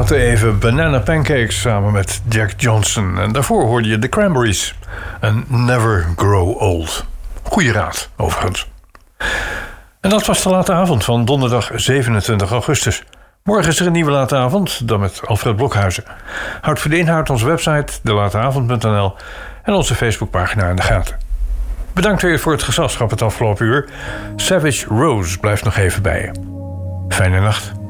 later even Banana Pancakes samen met Jack Johnson. En daarvoor hoorde je The Cranberries en Never Grow Old. Goeie raad, overigens. En dat was de late avond van donderdag 27 augustus. Morgen is er een nieuwe late avond, dan met Alfred Blokhuizen. Houd voor de inhoud onze website, delateavond.nl en onze Facebookpagina in de gaten. Bedankt weer voor het gezelschap het afgelopen uur. Savage Rose blijft nog even bij je. Fijne nacht.